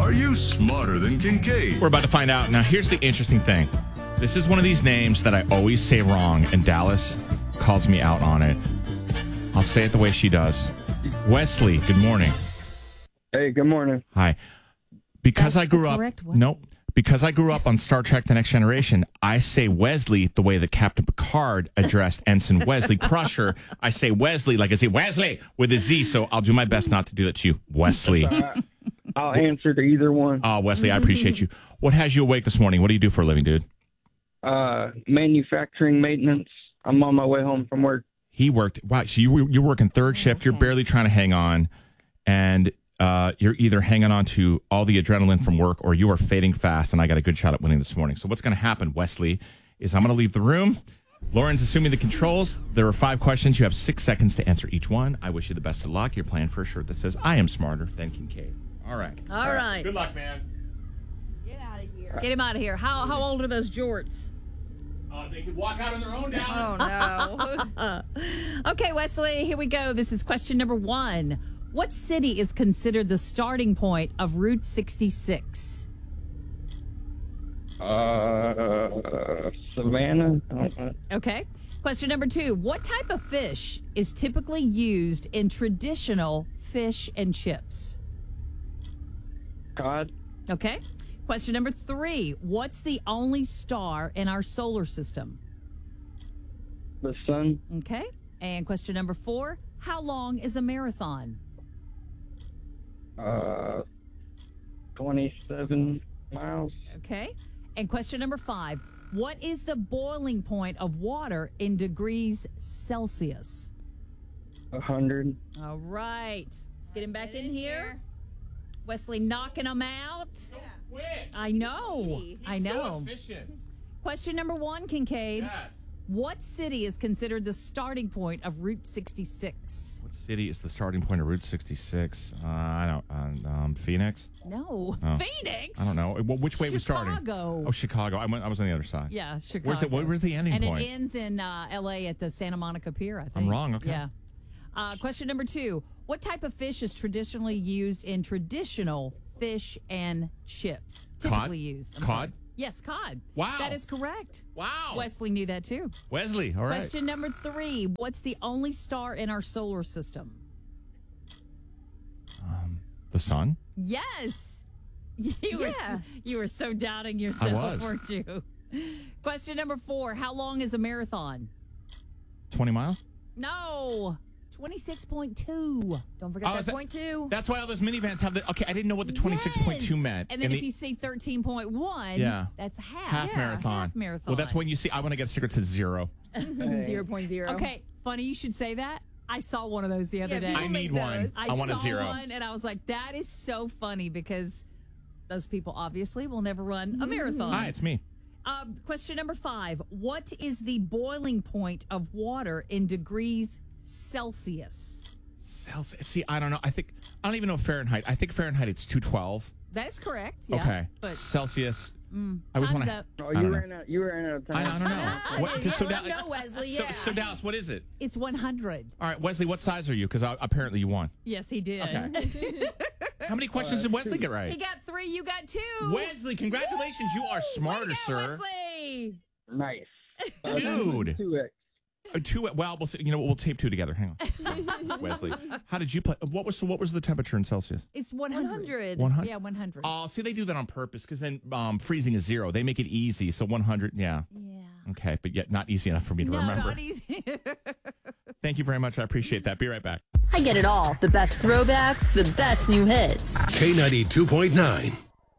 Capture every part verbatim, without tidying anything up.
Are you smarter than Kincaid? We're about to find out. Now, here's the interesting thing. This is one of these names that I always say wrong, and Dallas calls me out on it. I'll say it the way she does. Wesley, good morning. Hey, good morning. Hi. Because That's I grew the up... correct way. Nope. Because I grew up on Star Trek The Next Generation, I say Wesley the way that Captain Picard addressed Ensign Wesley Crusher. I say Wesley like I say Wesley with a Z, so I'll do my best not to do that to you. Wesley. Uh, I'll answer to either one. Oh, Wesley, I appreciate you. What has you awake this morning? What do you do for a living, dude? Uh, manufacturing maintenance. I'm on my way home from work. He worked. Wow, so you were, you're working third shift. You're barely trying to hang on, and uh, you're either hanging on to all the adrenaline from work or you are fading fast, and I got a good shot at winning this morning. So what's going to happen, Wesley, is I'm going to leave the room. Lauren's assuming the controls. There are five questions. You have six seconds to answer each one. I wish you the best of luck. You're playing for a shirt that says, I am smarter than Kincaid. All right. All right. Good luck, man. Get out of here. Get him out of here. How how old are those jorts? Uh, they can walk out on their own now. Oh, no. Okay, Wesley, here we go. This is question number one. What city is considered the starting point of Route sixty-six? Uh, Savannah. I don't know. Okay. Question number two. What type of fish is typically used in traditional fish and chips? Cod. Okay. Question number three. What's the only star in our solar system? The sun. Okay. And question number four. How long is a marathon? Uh, twenty-seven miles. Okay. And question number five. What is the boiling point of water in degrees Celsius? A hundred. All right. Let's get him back in here. Wesley knocking him out. Quit. I know. I know. So efficient. Question number one, Kincaid. Yes. What city is considered the starting point of Route sixty-six? What city is the starting point of Route sixty-six? Uh, I don't. Uh, um, Phoenix. No. Oh. Phoenix? I don't know. Well, which way we starting? Chicago. Oh, Chicago. I went. I was on the other side. Yeah, Chicago. Where's the what, Where's the ending and point? it ends in uh, L A at the Santa Monica Pier, I think. I'm wrong, okay. Yeah. Uh, question number two. What type of fish is traditionally used in traditional fish and chips? Typically Cod? used. I'm Cod? sorry. Yes, cod. Wow. That is correct. Wow. Wesley knew that too. Wesley. All right. Question number three. What's the only star in our solar system? Um, the sun. Yes. You were Yeah. you were so doubting yourself, was. weren't you? Question number four. How long is a marathon? Twenty miles. No. twenty-six point two. Don't forget Oh, that is that- point two. That's why all those minivans have the. Okay, I didn't know what the twenty-six point two Yes. meant. And then And if the you see thirteen point one, Yeah. that's half. half Yeah, marathon. Half marathon. Well, that's when you see. I want to get a secret to zero. Zero point zero. Okay, funny you should say that. I saw one of those the other Yeah, day. people I make need one. those. I, I want a saw zero. one and I was like, that is so funny because those people obviously will never run a marathon. Hi, it's me. Um, question number five. What is the boiling point of water in degrees Celsius? Celsius. See, I don't know. I think I don't even know Fahrenheit. I think Fahrenheit it's two twelve. That is correct. Yeah, Okay. But Celsius. mm, I was time's wanna- up. Oh, I you don't ran out. You ran out of I, time. I don't know. What, just so, Let Dal- know, Wesley. so, Yeah. so Dallas, what is it? It's one hundred. All right, Wesley, what size are you? Because apparently you won. Yes, he did. Okay. How many questions did Wesley get He right? got three. You got two. Wesley, congratulations. You are Way smarter, to go, sir. Wesley. Nice. Uh, Dude. Two X. Uh, two. Well, we'll you know we'll tape two together. Hang on, Wesley. How did you play? What was what was the temperature in Celsius? It's one hundred. one hundred. One hundred. Yeah, one hundred. Oh, see, they do that on purpose because then um, freezing is zero. They make it easy. So one hundred. Yeah. yeah. Okay, but yet not easy enough for me to No, remember. not easy. Thank you very much. I appreciate that. Be right back. I get it all. The best throwbacks, the best new hits. K ninety-two point nine.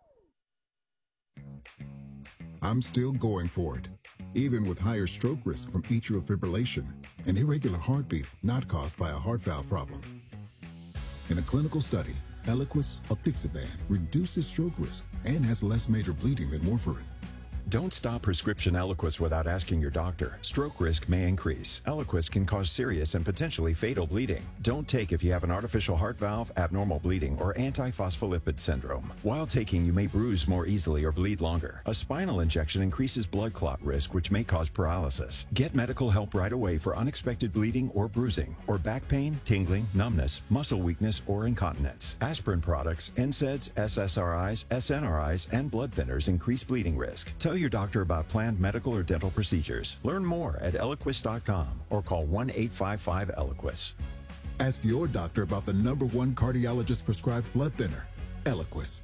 I'm still going for it, even with higher stroke risk from atrial fibrillation, an irregular heartbeat not caused by a heart valve problem. In a clinical study, Eliquis, apixaban, reduces stroke risk and has less major bleeding than warfarin. Don't stop prescription Eliquis without asking your doctor. Stroke risk may increase. Eliquis can cause serious and potentially fatal bleeding. Don't take if you have an artificial heart valve, abnormal bleeding, or antiphospholipid syndrome. While taking, you may bruise more easily or bleed longer. A spinal injection increases blood clot risk, which may cause paralysis. Get medical help right away for unexpected bleeding or bruising, or back pain, tingling, numbness, muscle weakness, or incontinence. Aspirin products, N SAIDs, S S R Is, S N R Is, and blood thinners increase bleeding risk. Tell your doctor about planned medical or dental procedures. Learn more at Eliquis dot com or call one eight five five Eliquis. Ask your doctor about the number one cardiologist prescribed blood thinner, Eliquis.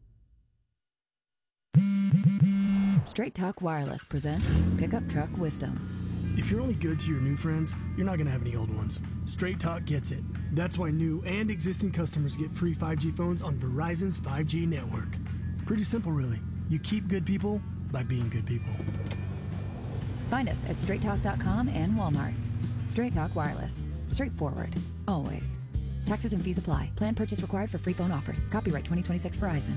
Straight Talk Wireless presents Pickup Truck Wisdom. If you're only good to your new friends, you're not going to have any old ones. Straight Talk gets it. That's why new and existing customers get free five G phones on Verizon's five G network. Pretty simple, really. You keep good people by being good people. Find us at straight talk dot com and Walmart. Straight Talk Wireless. Straightforward. Always. Taxes and fees apply. Plan purchase required for free phone offers. Copyright twenty twenty-six Verizon.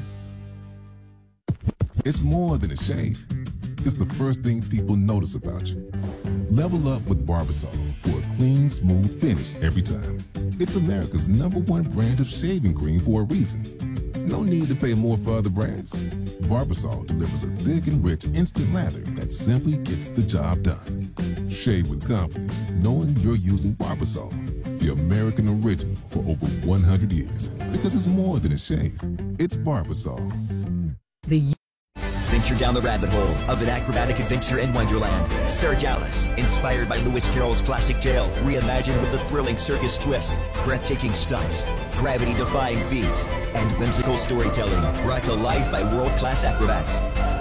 It's more than a shave. It's the first thing people notice about you. Level up with Barbasol for a clean, smooth finish every time. It's America's number one brand of shaving cream for a reason. No need to pay more for other brands. Barbasol delivers a thick and rich instant lather that simply gets the job done. Shave with confidence, knowing you're using Barbasol, the American original for over one hundred years. Because it's more than a shave. It's Barbasol. The Venture down the rabbit hole of an acrobatic adventure in Wonderland. Cirque Alice, inspired by Lewis Carroll's classic tale, reimagined with a thrilling circus twist, breathtaking stunts, gravity-defying feats, and whimsical storytelling brought to life by world-class acrobats.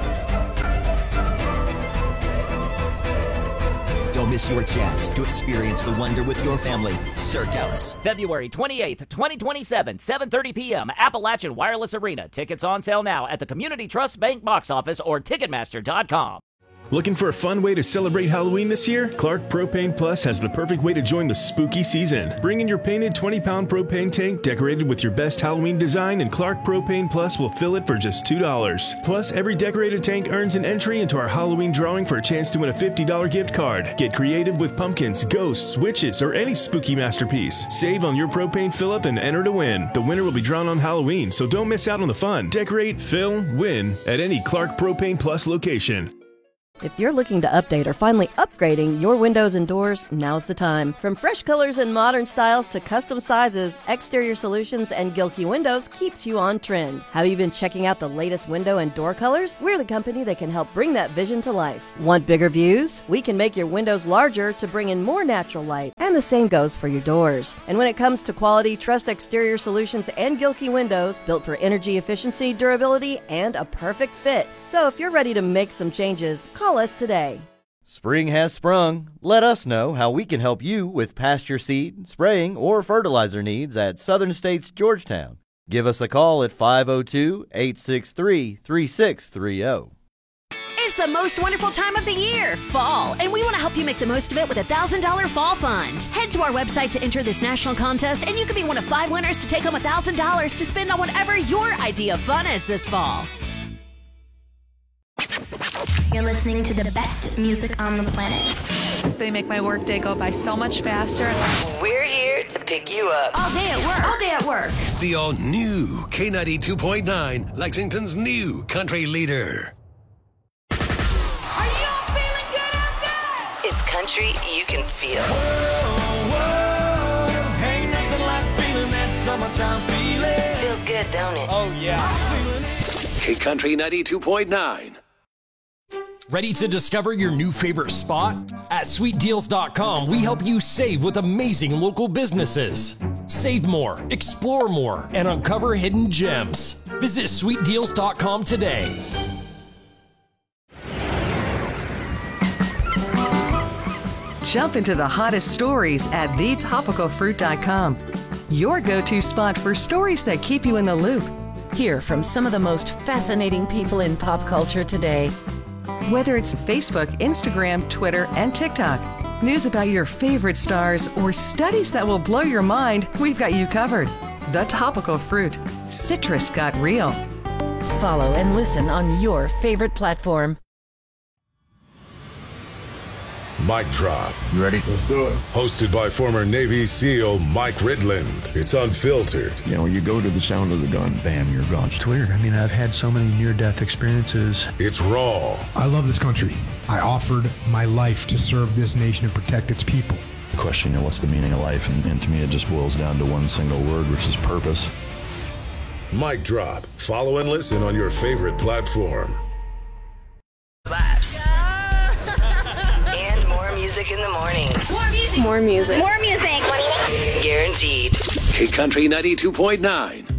Don't miss your chance to experience the wonder with your family. Cirque Alice. February twenty-eighth, twenty twenty-seven, seven thirty p.m. Appalachian Wireless Arena. Tickets on sale now at the Community Trust Bank box office or Ticketmaster dot com. Looking for a fun way to celebrate Halloween this year? Clark Propane Plus has the perfect way to join the spooky season. Bring in your painted twenty pound propane tank decorated with your best Halloween design, and Clark Propane Plus will fill it for just two dollars. Plus, every decorated tank earns an entry into our Halloween drawing for a chance to win a fifty dollar gift card. Get creative with pumpkins, ghosts, witches, or any spooky masterpiece. Save on your propane fill-up and enter to win. The winner will be drawn on Halloween, so don't miss out on the fun. Decorate, fill, win at any Clark Propane Plus location. If you're looking to update or finally upgrading your windows and doors, now's the time. From fresh colors and modern styles to custom sizes, Exterior Solutions and Gilkey Windows keeps you on trend. Have you been checking out the latest window and door colors? We're the company that can help bring that vision to life. Want bigger views? We can make your windows larger to bring in more natural light. And the same goes for your doors. And when it comes to quality, trust Exterior Solutions and Gilkey Windows, built for energy efficiency, durability, and a perfect fit. So if you're ready to make some changes, call us today. Spring has sprung. Let us know how we can help you with pasture seed, spraying, or fertilizer needs at Southern States Georgetown. Give us a call at five oh two, eight six three, three six three oh. It's the most wonderful time of the year, fall, and we want to help you make the most of it with a one thousand dollars Fall Fund. Head to our website to enter this national contest, and you can be one of five winners to take home one thousand dollars to spend on whatever your idea of fun is this fall. You're listening to the best music on the planet. They make my workday go by so much faster. We're here to pick you up. All day at work. All day at work. The all-new K ninety-two point nine, Lexington's new country leader. Are you all feeling good out there? It's country you can feel. Whoa, whoa, ain't nothing like feeling that summertime feeling. Feels good, don't it? Oh, yeah. K Country ninety-two point nine. Ready to discover your new favorite spot? At sweet deals dot com, we help you save with amazing local businesses. Save more, explore more, and uncover hidden gems. Visit sweet deals dot com today. Jump into the hottest stories at the topical fruit dot com. Your go-to spot for stories that keep you in the loop. Hear from some of the most fascinating people in pop culture today. Whether it's Facebook, Instagram, Twitter, and TikTok, news about your favorite stars, or studies that will blow your mind, we've got you covered. The Topical Fruit. Citrus got real. Follow and listen on your favorite platform. Mic Drop. You ready? Let's do it. Hosted by former Navy SEAL Mike Ridland. It's unfiltered. You know, you go to the sound of the gun, bam, you're gone. It's weird. I mean, I've had so many near-death experiences. It's raw. I love this country. I offered my life to serve this nation and protect its people. Question, you know, what's the meaning of life? And, and to me, it just boils down to one single word, which is purpose. Mic Drop. Follow and listen on your favorite platform. Laughs. And more music in the morning. More music. More music. More music. Guaranteed. K Country ninety-two point nine.